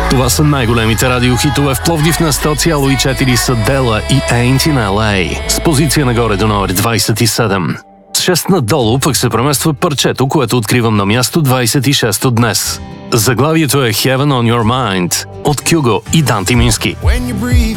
Това са най-големите радиохитове в Пловдив. На 100,4 са Дела и Ain't in LA. С позиция нагоре до номер 27. С 6 надолу пък се премества парчето, което откривам на място 26 днес. Заглавието е Heaven on Your Mind от Кюго и Данти Мински. When you breathe